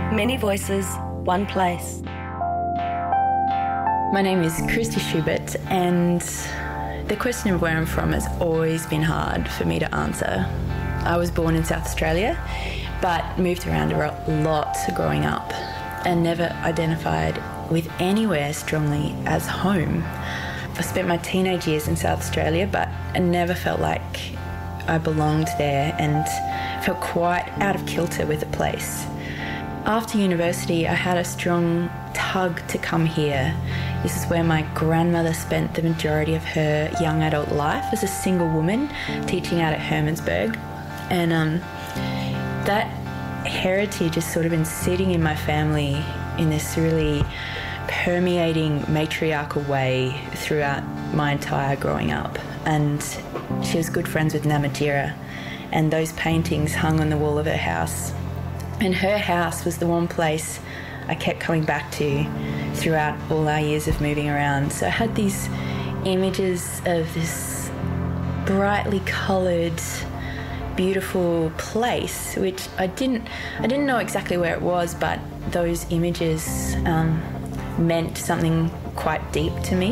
Many voices, one place. My name is Christy Schubert, and the question of where I'm from has always been hard for me to answer. I was born in South Australia, but moved around a lot growing up and never identified with anywhere strongly as home. I spent my teenage years in South Australia, but I never felt like I belonged there and felt quite out of kilter with the place. After university, I had a strong tug to come here. This is where my grandmother spent the majority of her young adult life as a single woman teaching out at Hermannsburg. And that heritage has sort of been sitting in my family in this really permeating matriarchal way throughout my entire growing up. And she was good friends with Namatjira, and those paintings hung on the wall of her house. And her house was the one place I kept coming back to throughout all our years of moving around. So I had these images of this brightly coloured, beautiful place, which I didn't know exactly where it was, but those images meant something quite deep to me.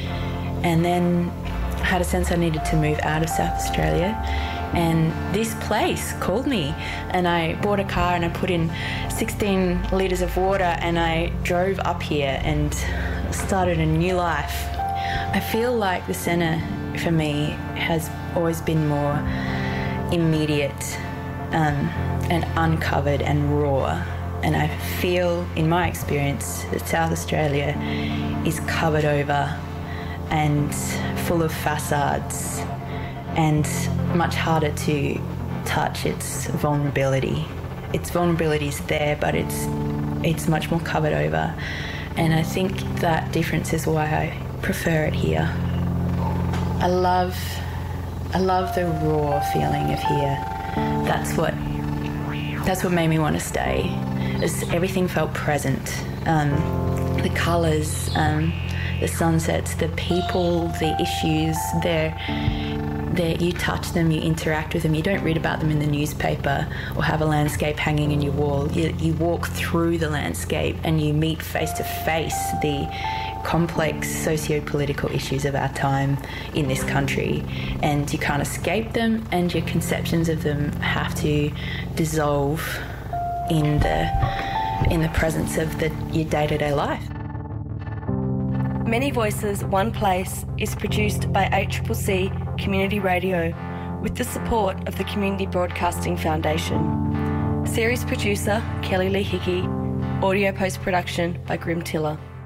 And then I had a sense I needed to move out of South Australia, and this place called me, and I bought a car and I put in 16 litres of water and I drove up here and started a new life. I feel like the centre for me has always been more immediate and uncovered and raw, and I feel in my experience that South Australia is covered over and full of facades and much harder to touch its vulnerability. Its vulnerability is there, but it's much more covered over, and I think that difference is why I prefer it here. I love the raw feeling of here. That's what made me want to stay. Everything felt present. The colours, the sunsets, the people, the issues, you touch them, you interact with them. You don't read about them in the newspaper or have a landscape hanging in your wall. You walk through the landscape and you meet face to face the complex socio-political issues of our time in this country, and you can't escape them, and your conceptions of them have to dissolve in the presence of your day-to-day life. Many Voices, One Place is produced by ACCC Community Radio with the support of the Community Broadcasting Foundation. Series producer Kelly Lee Hickey. Audio post-production by Grim Tiller.